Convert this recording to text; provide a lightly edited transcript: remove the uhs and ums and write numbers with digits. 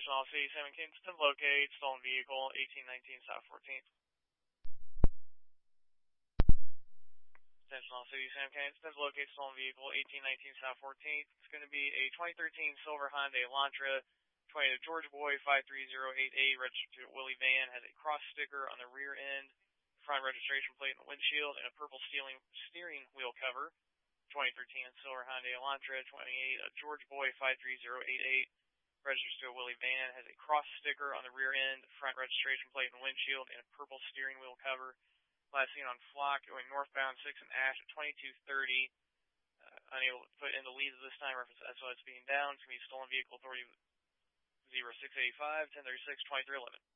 National City 7 Kingston, locate stolen vehicle 1819 South 14th. National City 7 Kingston, locate stolen vehicle 1819 South 14th. It's going to be a 2013 silver Hyundai Elantra, 20 Georgia Boy 53088, registered to Willie Van, has a cross sticker on the rear end, front registration plate and windshield, and a purple steering wheel cover. 2013 silver Hyundai Elantra, 28 Georgia Boy 53088, registers to Willie Van, has a cross sticker on the rear end, front registration plate and windshield, and a purple steering wheel cover. Last seen on Flock going northbound 6 and Ash at 2230. Unable to put in the leads at this time. Reference SOS being down. It's going to be stolen vehicle authority 0685 1036 2311.